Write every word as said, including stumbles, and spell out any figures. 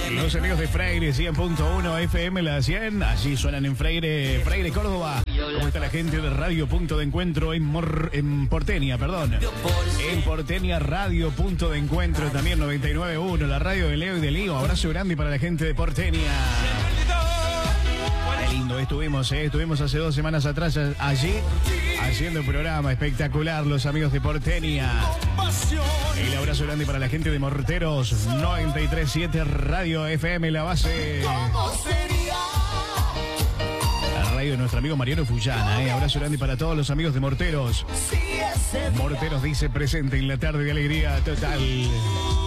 Los amigos de Freire cien punto uno F M La cien, allí suenan en Freire, Freire Córdoba. ¿Cómo está la gente de Radio Punto de Encuentro en, Mor, en Porteña, perdón? En Porteña Radio Punto de Encuentro, también noventa y nueve punto uno, la radio de Leo y de Lío. Abrazo grande para la gente de Porteña. Qué lindo estuvimos, ¿eh? Estuvimos hace dos semanas atrás allí haciendo un programa espectacular, los amigos de Porteña. El abrazo grande para la gente de Morteros noventa y tres punto siete Radio F M, la base. La radio de nuestro amigo Mariano Fullana, ¿eh? Abrazo grande para todos los amigos de Morteros. Morteros dice presente en la tarde de alegría total.